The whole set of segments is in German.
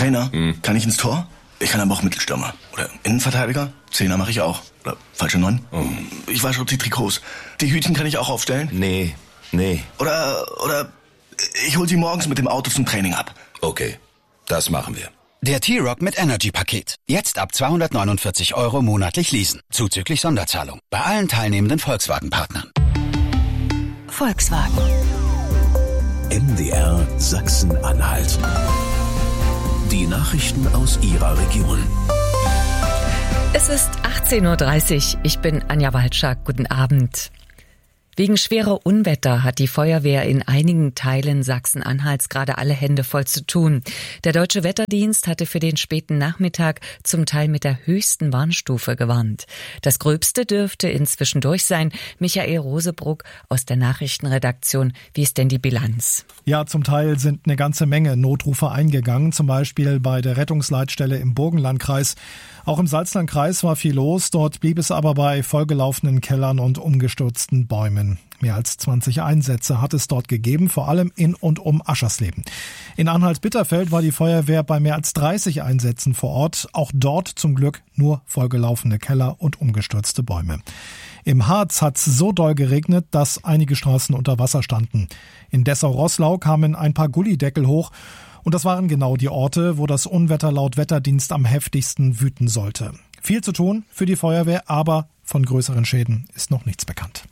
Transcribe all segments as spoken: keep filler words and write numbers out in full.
Trainer, Hm. kann ich ins Tor? Ich kann aber auch Mittelstürmer. Oder Innenverteidiger? Zehner mache ich auch. Oder falsche Neun? Oh. Ich wasche die Trikots. Die Hütchen kann ich auch aufstellen? Nee, nee. Oder, oder ich hol sie morgens mit dem Auto zum Training ab. Okay, das machen wir. Der T-Roc mit Energy-Paket. Jetzt ab zweihundertneunundvierzig Euro monatlich leasen. Zuzüglich Sonderzahlung. Bei allen teilnehmenden Volkswagen-Partnern. Volkswagen. M D R Sachsen-Anhalt. Die Nachrichten aus Ihrer Region. Es ist achtzehn Uhr dreißig. Ich bin Anja Walczak. Guten Abend. Wegen schwerer Unwetter hat die Feuerwehr in einigen Teilen Sachsen-Anhalts gerade alle Hände voll zu tun. Der Deutsche Wetterdienst hatte für den späten Nachmittag zum Teil mit der höchsten Warnstufe gewarnt. Das Gröbste dürfte inzwischen durch sein. Michael Rosebruck aus der Nachrichtenredaktion. Wie ist denn die Bilanz? Ja, zum Teil sind eine ganze Menge Notrufe eingegangen, zum Beispiel bei der Rettungsleitstelle im Burgenlandkreis. Auch im Salzlandkreis war viel los, dort blieb es aber bei vollgelaufenen Kellern und umgestürzten Bäumen. Mehr als zwanzig Einsätze hat es dort gegeben, vor allem in und um Aschersleben. In Anhalt-Bitterfeld war die Feuerwehr bei mehr als dreißig Einsätzen vor Ort, auch dort zum Glück nur vollgelaufene Keller und umgestürzte Bäume. Im Harz hat es so doll geregnet, dass einige Straßen unter Wasser standen. In Dessau-Roßlau kamen ein paar Gullideckel hoch. Und das waren genau die Orte, wo das Unwetter laut Wetterdienst am heftigsten wüten sollte. Viel zu tun für die Feuerwehr, aber von größeren Schäden ist noch nichts bekannt.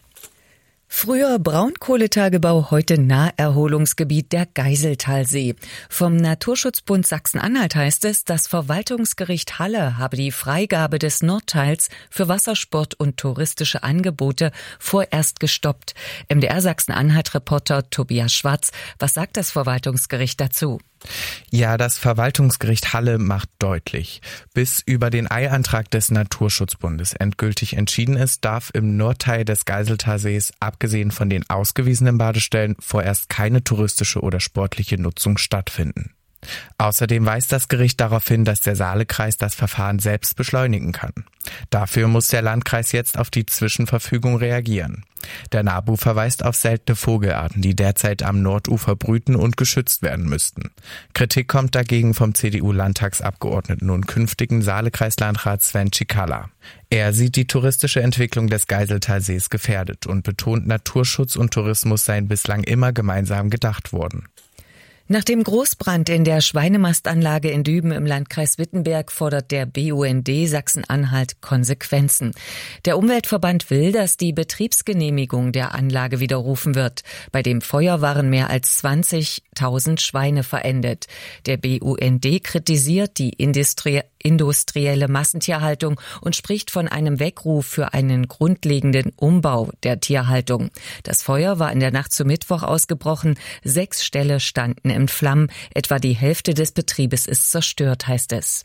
Früher Braunkohletagebau, heute Naherholungsgebiet der Geiseltalsee. Vom Naturschutzbund Sachsen-Anhalt heißt es, das Verwaltungsgericht Halle habe die Freigabe des Nordteils für Wassersport und touristische Angebote vorerst gestoppt. M D R Sachsen-Anhalt-Reporter Tobias Schwarz, was sagt das Verwaltungsgericht dazu? Ja, das Verwaltungsgericht Halle macht deutlich, bis über den Eilantrag des Naturschutzbundes endgültig entschieden ist, darf im Nordteil des Geiseltalsees, abgesehen von den ausgewiesenen Badestellen, vorerst keine touristische oder sportliche Nutzung stattfinden. Außerdem weist das Gericht darauf hin, dass der Saalekreis das Verfahren selbst beschleunigen kann. Dafür muss der Landkreis jetzt auf die Zwischenverfügung reagieren. Der NABU verweist auf seltene Vogelarten, die derzeit am Nordufer brüten und geschützt werden müssten. Kritik kommt dagegen vom C D U-Landtagsabgeordneten und künftigen Saalekreislandrat Sven Cicala. Er sieht die touristische Entwicklung des Geiseltalsees gefährdet und betont, Naturschutz und Tourismus seien bislang immer gemeinsam gedacht worden. Nach dem Großbrand in der Schweinemastanlage in Düben im Landkreis Wittenberg fordert der B U N D Sachsen-Anhalt Konsequenzen. Der Umweltverband will, dass die Betriebsgenehmigung der Anlage widerrufen wird. Bei dem Feuer waren mehr als zwanzigtausend Schweine verendet. Der B U N D kritisiert die Industrie industrielle Massentierhaltung und spricht von einem Weckruf für einen grundlegenden Umbau der Tierhaltung. Das Feuer war in der Nacht zu Mittwoch ausgebrochen. Sechs Ställe standen in Flammen. Etwa die Hälfte des Betriebes ist zerstört, heißt es.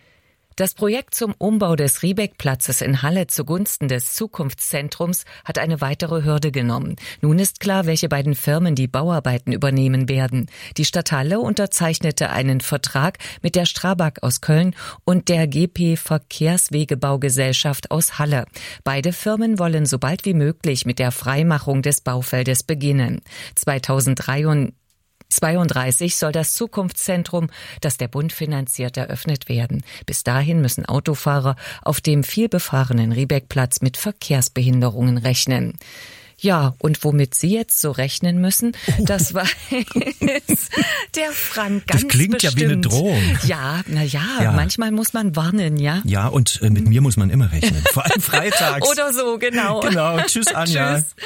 Das Projekt zum Umbau des Riebeck-Platzes in Halle zugunsten des Zukunftszentrums hat eine weitere Hürde genommen. Nun ist klar, welche beiden Firmen die Bauarbeiten übernehmen werden. Die Stadt Halle unterzeichnete einen Vertrag mit der Strabag aus Köln und der G P Verkehrswegebaugesellschaft aus Halle. Beide Firmen wollen so bald wie möglich mit der Freimachung des Baufeldes beginnen. zweitausenddreiunddreißig soll das Zukunftszentrum, das der Bund finanziert, eröffnet werden. Bis dahin müssen Autofahrer auf dem vielbefahrenen Riebeck-Platz mit Verkehrsbehinderungen rechnen. Ja, und womit Sie jetzt so rechnen müssen, oh. das war der Frank ganz Das klingt bestimmt. ja wie eine Drohung. Ja, na ja, ja, manchmal muss man warnen, ja. Ja, und äh, mit mir muss man immer rechnen. Vor allem freitags. Oder so, genau. Genau, tschüss Anja. Tschüss.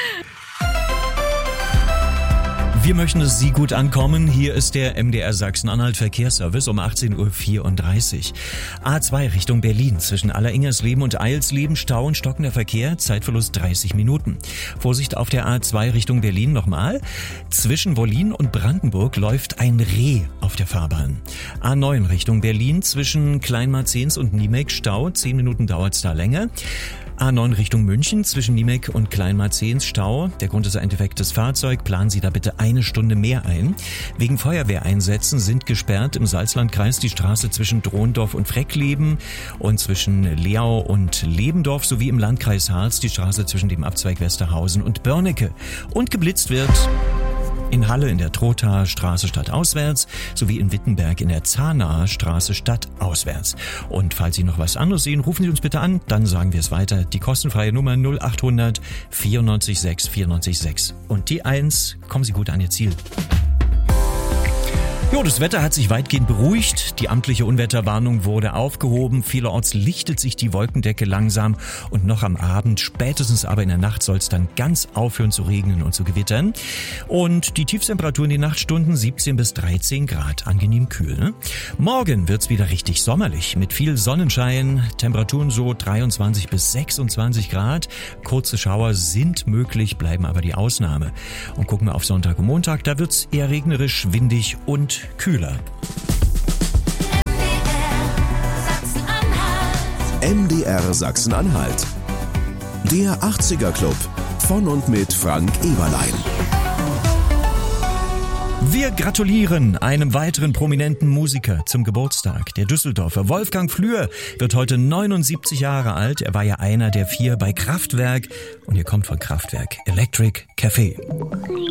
Wir möchten, dass Sie gut ankommen. Hier ist der M D R Sachsen-Anhalt Verkehrsservice um achtzehn Uhr vierunddreißig. A zwei Richtung Berlin. Zwischen Alleringers-Leben und Eilsleben Stau und stockender Verkehr. Zeitverlust dreißig Minuten. Vorsicht auf der A zwei Richtung Berlin nochmal. Zwischen Wollin und Brandenburg läuft ein Reh auf der Fahrbahn. A neun Richtung Berlin. Zwischen Kleinmarzens und Niemek Stau. Zehn Minuten dauert's da länger. A neun Richtung München, zwischen Niemek und Kleinmarzens Stau. Der Grund ist ein defektes Fahrzeug. Planen Sie da bitte eine Stunde mehr ein. Wegen Feuerwehreinsätzen sind gesperrt im Salzlandkreis die Straße zwischen Drohendorf und Freckleben und zwischen Leau und Lebendorf sowie im Landkreis Harz die Straße zwischen dem Abzweig Westerhausen und Börnecke. Und geblitzt wird In Halle in der Trothaer Straße stadtauswärts sowie in Wittenberg in der Zahnaer Straße stadtauswärts. Und falls Sie noch was anderes sehen, rufen Sie uns bitte an, dann sagen wir es weiter. Die kostenfreie Nummer null acht hundert vierundneunzig sechs vierundneunzig sechs. Und die eins, kommen Sie gut an Ihr Ziel. Jo, das Wetter hat sich weitgehend beruhigt. Die amtliche Unwetterwarnung wurde aufgehoben. Vielerorts lichtet sich die Wolkendecke langsam. Und noch am Abend, spätestens aber in der Nacht, soll es dann ganz aufhören zu regnen und zu gewittern. Und die Tiefstemperatur in den Nachtstunden siebzehn bis dreizehn Grad. Angenehm kühl, ne? Morgen wird's wieder richtig sommerlich. Mit viel Sonnenschein. Temperaturen so dreiundzwanzig bis sechsundzwanzig Grad. Kurze Schauer sind möglich, bleiben aber die Ausnahme. Und gucken wir auf Sonntag und Montag. Da wird's eher regnerisch, windig und kühler. M D R Sachsen-Anhalt. Der achtziger Club von und mit Frank Eberlein. Wir gratulieren einem weiteren prominenten Musiker zum Geburtstag. Der Düsseldorfer Wolfgang Flür wird heute neunundsiebzig Jahre alt. Er war ja einer der vier bei Kraftwerk. Und hier kommt von Kraftwerk Electric Café.